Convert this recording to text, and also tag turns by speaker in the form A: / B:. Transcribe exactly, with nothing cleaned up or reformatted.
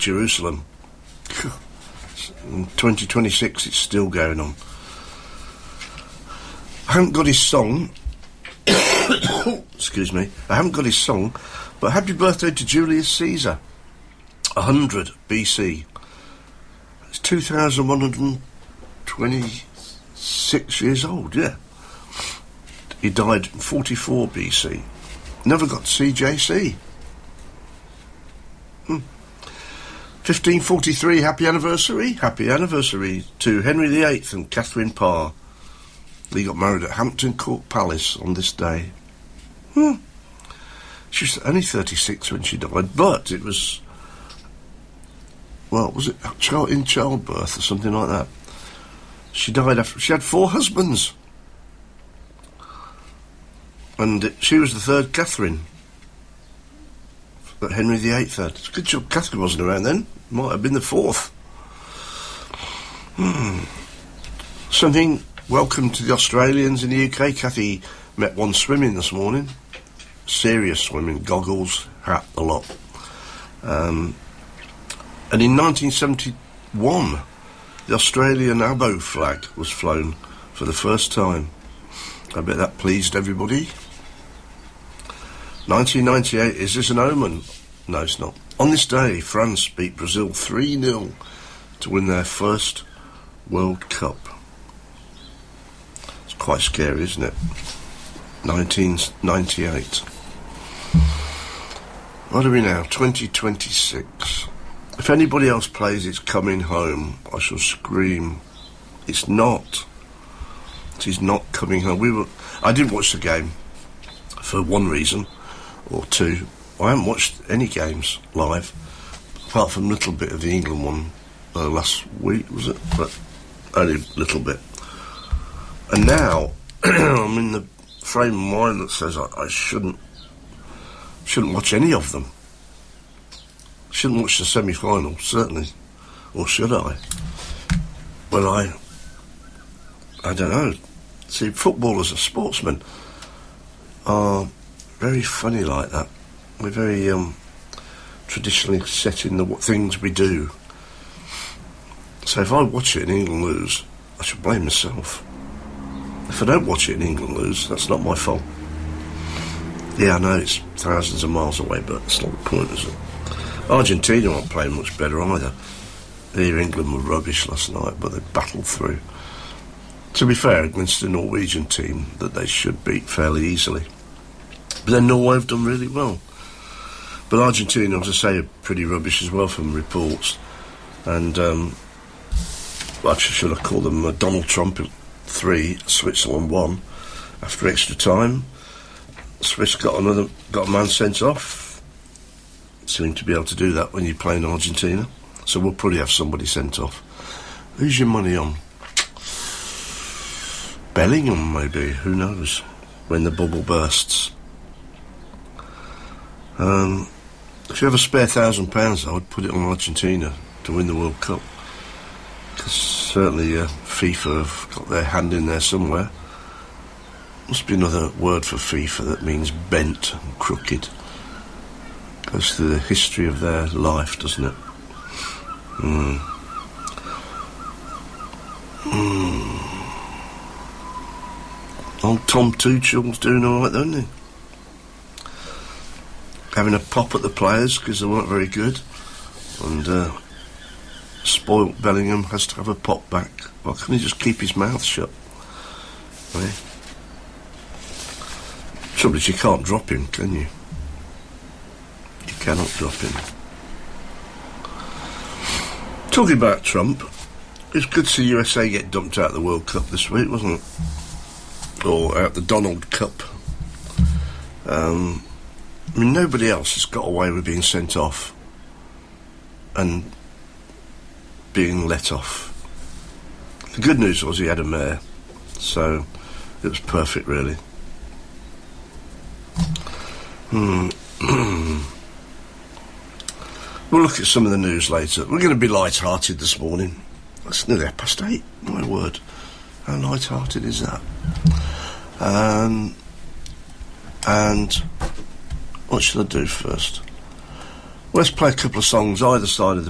A: Jerusalem. In twenty twenty-six, it's still going on. I haven't got his song. Excuse me. I haven't got his song, but happy birthday to Julius Caesar. one hundred B C. It's two thousand one hundred twenty-six years old, yeah. He died in forty-four B C. Never got to see J C. Hmm. fifteen forty-three, happy anniversary. Happy anniversary to Henry the Eighth and Catherine Parr. He got married at Hampton Court Palace on this day. Hmm. She was only thirty-six when she died, but it was... Well, was it in childbirth or something like that? She died after... She had four husbands. And it, she was the third Catherine that Henry the Eighth had. It's a good job Catherine wasn't around then. Might have been the fourth. Hmm. Something... Welcome to the Australians in the U K. Kathy met one swimming this morning. Serious swimming, goggles, hat, a lot. Um... And in nineteen seventy-one, the Australian Abo flag was flown for the first time. I bet that pleased everybody. nineteen ninety-eight, is this an omen? No, it's not. On this day, France beat Brazil three nil to win their first World Cup. It's quite scary, isn't it? nineteen ninety-eight. What are we now? twenty twenty-six. If anybody else plays It's Coming Home, I shall scream. It's not. It is not coming home. We were. I didn't watch the game for one reason or two. I haven't watched any games live, apart from a little bit of the England one uh, last week, was it? But only a little bit. And now I'm in the frame of mind that says I, I shouldn't shouldn't watch any of them. Shouldn't watch the semi-final, certainly. Or should I? Well, I... I don't know. See, footballers are sportsmen are very funny like that. We're very um, traditionally set in the what things we do. So if I watch it and England lose, I should blame myself. If I don't watch it and England lose, that's not my fault. Yeah, I know it's thousands of miles away, but it's not the point, is it? Argentina aren't playing much better either. Here, England were rubbish last night, but they battled through. To be fair, against a Norwegian team that they should beat fairly easily. But then Norway have done really well. But Argentina, as I say, are pretty rubbish as well from reports. And, um, well, actually, should I call them uh, Donald Trump three, Switzerland one. After extra time, Swiss got another, got a man sent off. Seem to be able to do that when you play in Argentina. So we'll probably have somebody sent off. Who's your money on? Bellingham, maybe. Who knows? When the bubble bursts. Um, if you have a spare thousand pounds, I would put it on Argentina to win the World Cup. Because certainly uh, FIFA have got their hand in there somewhere. Must be another word for FIFA that means bent and crooked. Goes through the history of their life, doesn't it? Mm. Mm. Old Tom Tuchel's doing all right, isn't he? Having a pop at the players because they weren't very good. And uh, spoilt Bellingham has to have a pop back. Why can't he just keep his mouth shut? Right? Trouble is, you can't drop him, can you? You cannot drop him. Talking about Trump, it's good to see U S A get dumped out of the World Cup this week, wasn't it? Or out the Donald Cup. Um, I mean, nobody else has got away with being sent off and being let off. The good news was he had a mare, so it was perfect, really. Hmm. We'll look at some of the news later. We're going to be light-hearted this morning. That's nearly half past eight, my word. How light-hearted is that? Um, and what should I do first? Well, let's play a couple of songs either side of the